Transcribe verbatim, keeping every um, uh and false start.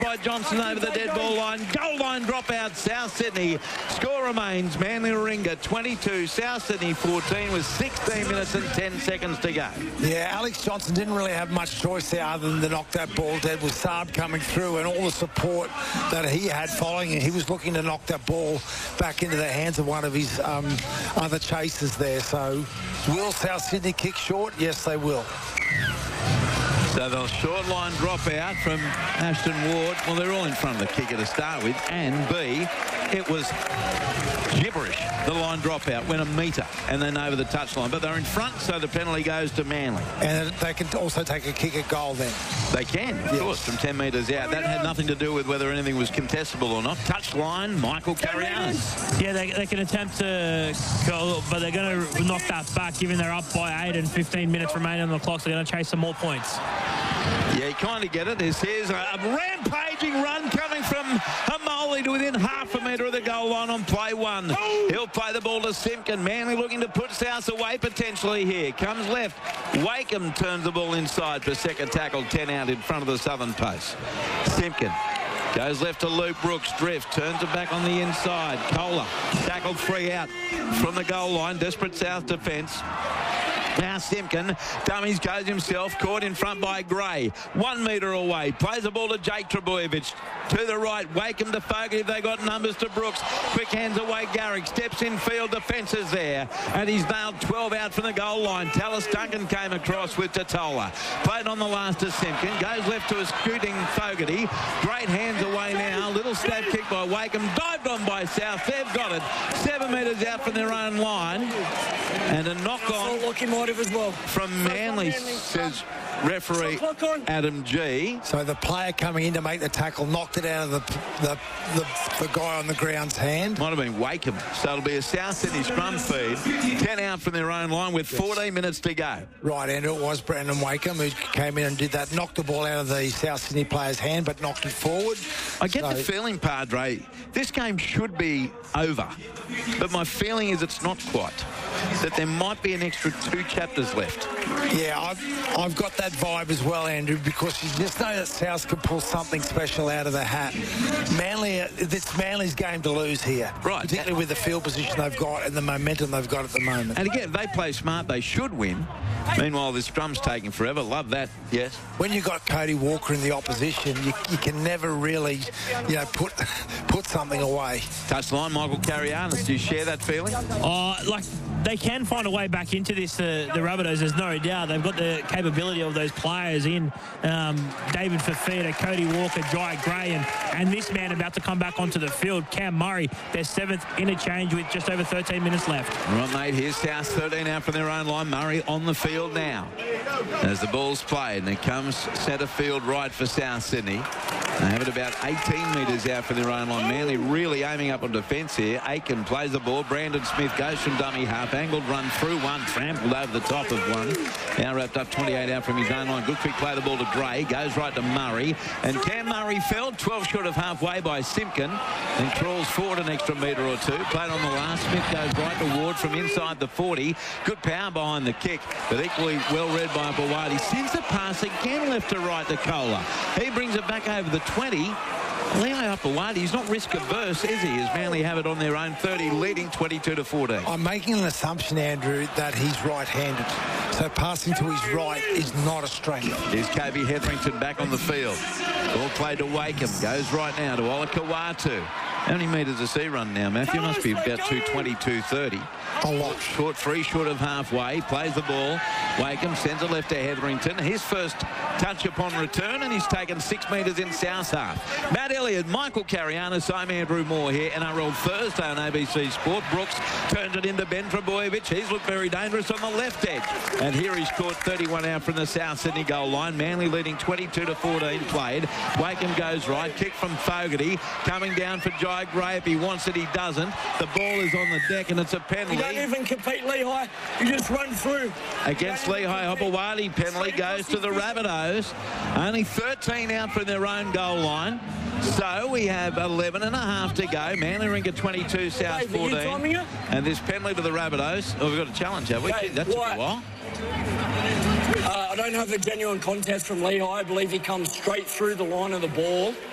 by Johnson over the dead ball line. Goal line dropout, South Sydney. Score remains Manly Warringah twenty-two, South Sydney fourteen with sixteen minutes and ten seconds to go. Yeah, Alex Johnson didn't really have much choice there other than to knock that ball dead with Saab coming through and all the support that he had following him. He was looking to knock that ball back into the hands of one of his um, other chasers there. So will South Sydney kick short? Yes, they will. So the short line drop out from Ashton Ward. Well, they're all in front of the kicker to start with. And B, it was gibberish. The line drop out went a metre and then over the touchline. But they're in front, so the penalty goes to Manly. And they can also take a kick at goal then. They can, of yes. course, from ten metres out. That had nothing to do with whether anything was contestable or not. Touchline, Michael Carianis. Yeah, they, they can attempt to go, but they're going to knock that back, given they're up by eight and fifteen minutes remaining on the clock. So they're going to chase some more points. Yeah, you kind of get it. This here's a, a rampaging run coming from Hamoli to within half a metre of the goal line on play one. He'll play the ball to Simpkin. Manly looking to put South away potentially here. Comes left. Wakeham turns the ball inside for second tackle. ten out in front of the southern post. Simpkin goes left to Luke Brooks. Drift. Turns it back on the inside. Kohler tackled three out from the goal line. Desperate South defence. Now Simpkin, dummies, goes himself, caught in front by Gray. One metre away, plays the ball to Jake Trebojevic. To the right, Wakeham to Fogarty. They got numbers to Brooks. Quick hands away, Garrick. Steps in field, defence is there. And he's nailed twelve out from the goal line. Tallis Duncan came across with Totola. Played on the last to Simpkin. Goes left to a scooting Fogarty. Great hands away now. Little stab kick by Wakeham. Dived on by South. They've got it. Seven metres out from their own line. And a knock on as well from Manly, says referee Adam G. So the player coming in to make the tackle knocked it out of the the, the, the guy on the ground's hand. Might have been Wakeham. So it'll be a South Sydney scrum feed. ten out from their own line with fourteen minutes to go. Right, Andrew, it was Brandon Wakeham who came in and did that. Knocked the ball out of the South Sydney player's hand, but knocked it forward. I get so, the feeling, Padre, this game should be over. But my feeling is it's not quite. That there might be an extra two chapters left. Yeah, I've, I've got that vibe as well, Andrew, because you just know that South can pull something special out of the hat. Manly, it's Manly's game to lose here. Right. Particularly with the field position they've got and the momentum they've got at the moment. And again, if they play smart, they should win. Meanwhile, this scrum's taking forever. Love that, yes. When you've got Cody Walker in the opposition, you, you can never really, you know, put put something away. Touchline, Michael Carianis. Do you share that feeling? Oh, uh, like... They can find a way back into this, uh, the Rabbitohs, there's no doubt. They've got the capability of those players in. Um, David Fafita, Cody Walker, Jai Gray, and, and this man about to come back onto the field, Cam Murray, their seventh interchange with just over thirteen minutes left. Right, mate, here's South, thirteen out from their own line. Murray on the field now. As the ball's played, and it comes centre field right for South Sydney. They have it about eighteen metres out from their own line. Manly really aiming up on defence here. Aiken plays the ball. Brandon Smith goes from dummy half. Angled run through one. Trampled over the top of one. Now wrapped up twenty-eight out from his own line. Good quick play the ball to Gray. Goes right to Murray. And Cam Murray fell twelve short of halfway by Simpkin. And crawls forward an extra metre or two. Played on the last. Smith goes right to Ward from inside the forty. Good power behind the kick. But equally well read by Bawadi. Sends the pass again left to right to Kohler. He brings it back over the twenty. Leo Apawadi, he's not risk averse, is he? As Manly have it on their own thirty, leading twenty-two to fourteen. I'm making an assumption, Andrew, that he's right-handed. So passing to his right is not a strength. Here's Kobe Hetherington back on the field. Ball played to Wakeham. Goes right now to Olakawatu. How many metres does he run now, Matthew? Must be about two twenty, two thirty. A lot. Short, three short of halfway. Plays the ball. Wakeham sends it left to Hetherington. His first touch upon return, and he's taken six metres in South half. Matt Elliott, Michael Carianis, I'm Andrew Moore here. N R L Thursday on A B C Sport. Brooks turns it into Ben Trebojevic. He's looked very dangerous on the left edge. And here he's caught thirty-one out from the South Sydney goal line. Manly leading twenty-two to fourteen played. Wakeham goes right. Kick from Fogarty. Coming down for Jai Gray. If he wants it, he doesn't. The ball is on the deck, and it's a penalty. You don't even compete, Lehigh. You just run through. Against Lehigh, Hopewadi, penalty goes to the Rabbitohs. Only thirteen out from their own goal line. So we have eleven and a half to go. Manly Warringah twenty-two, South fourteen. And this penalty to the Rabbitohs. Oh, we've got a challenge, have we? That took a while. Uh, I don't have a genuine contest from Lehigh. I believe he comes straight through the line of the ball.